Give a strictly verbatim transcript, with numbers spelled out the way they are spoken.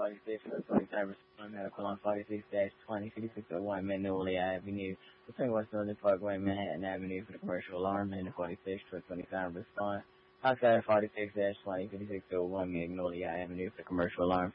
forty-six for the twenty-third respond medical on forty-six dash twenty, fifty-six oh one Magnolia Avenue, between West Northern Parkway and Manhattan Avenue for the commercial alarm, and the forty-six for the twenty-third respond. Outside forty-six dash twenty, fifty-six oh one Magnolia Avenue for the commercial alarm.